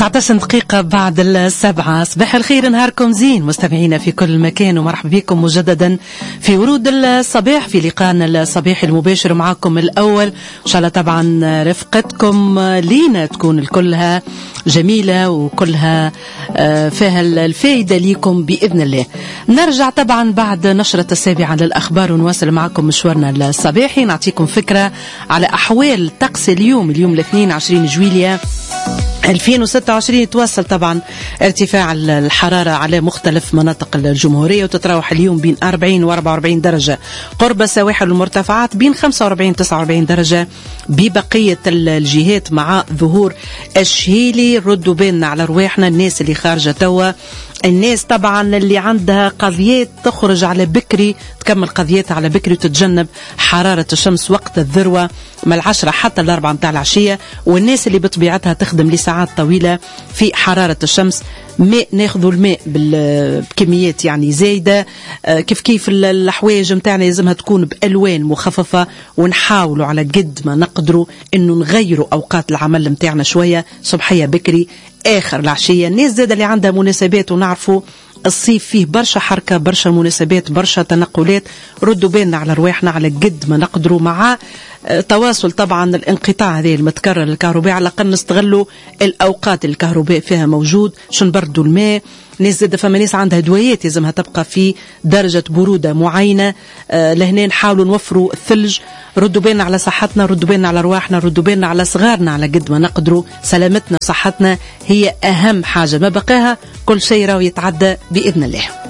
19 دقيقة بعد 7. صباح الخير، نهاركم زين مستمعينا في كل مكان، ومرحبا بكم مجددا في ورود الصباح في لقاءنا الصباحي المباشر معكم الأول. إن شاء الله طبعا رفقتكم لينا تكون كلها جميلة وكلها فيها الفائدة ليكم بإذن الله. نرجع طبعا بعد نشرة 7 للأخبار ونواصل معكم مشوارنا الصباحي. نعطيكم فكرة على أحوال طقس اليوم الاثنين 20 جويلية 2026. يتواصل طبعا ارتفاع الحرارة على مختلف مناطق الجمهورية، وتتراوح اليوم بين 40 و 44 درجة قرب السواحل والمرتفعات، بين 45 و 49 درجة ببقية الجهات، مع ظهور الشهيلي. ردوا بالنا على رواحنا الناس اللي خارجة توا، الناس طبعا اللي عندها قضيات تخرج على بكري تكمل قضيتها على بكري وتتجنب حرارة الشمس وقت الذروة من 10 حتى 4 متاع العشية، والناس اللي بطبيعتها تخدم لساعات طويلة في حرارة الشمس. ماء، ناخذوا الماء بكميات يعني زايدة. كيف الحوايج متاعنا لازمها تكون بألوان مخففة، ونحاولوا على قد ما نقدروا انه نغيروا اوقات العمل متاعنا شوية، صبحية بكري آخر العشية. الناس زادة اللي عندها مناسبات، ونعرفوا الصيف فيه برشا حركة، برشا مناسبات، برشا تنقلات. ردوا بالنا على رواحنا على قد ما نقدروا، مع تواصل طبعا الانقطاع هذه المتكرر الكهرباء، على الأقل نستغلوا الأوقات الكهرباء فيها موجود، شنبردوا الماء. ناس زادة فما ناس عندها دويات لازمها تبقى في درجة برودة معينة، لهنا نحاولوا نوفروا الثلج. ردوا بالنا على صحتنا، ردوا بالنا على رواحنا، ردوا بالنا على صغارنا على قد ما نقدروا. سلامتنا وصحتنا هي أهم حاجة، ما بقاها كل شيء راهو يتعدى بإذن الله.